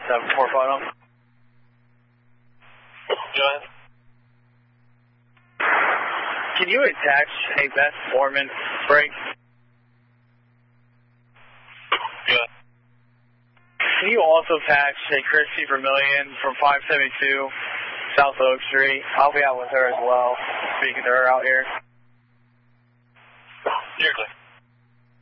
7-4 final. Go ahead. Can you attach a Beth Foreman break? Go ahead. Can you also attach a Christy Vermillion from 572 South Oak Street? I'll be out with her as well, speaking to her out here. You're clear.